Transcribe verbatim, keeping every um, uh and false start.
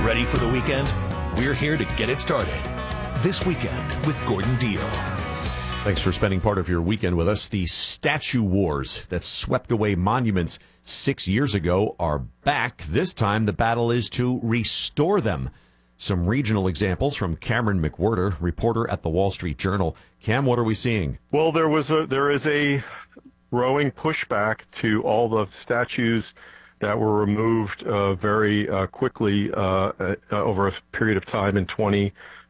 Ready for the weekend? We're here to get it started. This Weekend with Gordon Deal. Thanks for spending part of your weekend with us. The statue wars that swept away monuments six years ago are back. This time, the battle is to restore them. Some regional examples from Cameron McWhirter, reporter at the Wall Street Journal. Cam, what are we seeing? Well, there was a there is a growing pushback to all the statues that were removed uh, very uh, quickly uh, uh, over a period of time in twenty